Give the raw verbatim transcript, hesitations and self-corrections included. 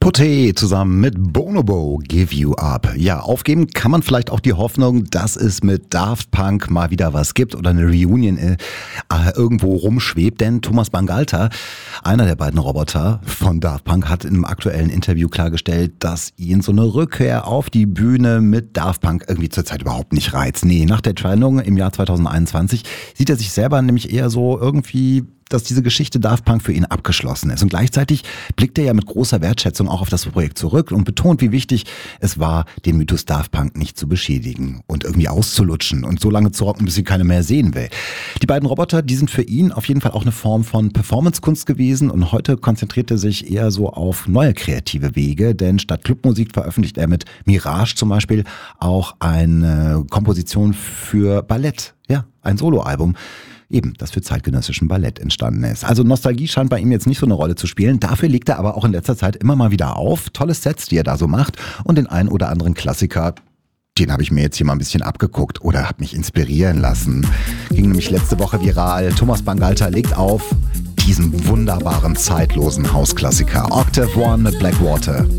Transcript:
Tote zusammen mit Bonobo, Give You Up. Ja, aufgeben kann man vielleicht auch die Hoffnung, dass es mit Daft Punk mal wieder was gibt oder eine Reunion äh, irgendwo rumschwebt. Denn Thomas Bangalter, einer der beiden Roboter von Daft Punk, hat in einem aktuellen Interview klargestellt, dass ihn so eine Rückkehr auf die Bühne mit Daft Punk irgendwie zurzeit überhaupt nicht reizt. Nee, nach der Trennung im Jahr zweitausendeinundzwanzig sieht er sich selber nämlich eher so irgendwie, dass diese Geschichte Daft Punk für ihn abgeschlossen ist. Und gleichzeitig blickt er ja mit großer Wertschätzung auch auf das Projekt zurück und betont, wie wichtig es war, den Mythos Daft Punk nicht zu beschädigen und irgendwie auszulutschen und so lange zu rocken, bis sie keiner mehr sehen will. Die beiden Roboter, die sind für ihn auf jeden Fall auch eine Form von Performance-Kunst gewesen und heute konzentriert er sich eher so auf neue kreative Wege, denn statt Clubmusik veröffentlicht er mit Mirage zum Beispiel auch eine Komposition für Ballett, ja, ein Soloalbum. Eben, das für zeitgenössischen Ballett entstanden ist. Also Nostalgie scheint bei ihm jetzt nicht so eine Rolle zu spielen. Dafür legt er aber auch in letzter Zeit immer mal wieder auf. Tolle Sets, die er da so macht. Und den einen oder anderen Klassiker, den habe ich mir jetzt hier mal ein bisschen abgeguckt oder habe mich inspirieren lassen. Ging nämlich letzte Woche viral. Thomas Bangalter legt auf diesen wunderbaren, zeitlosen Hausklassiker. Octave One mit Blackwater.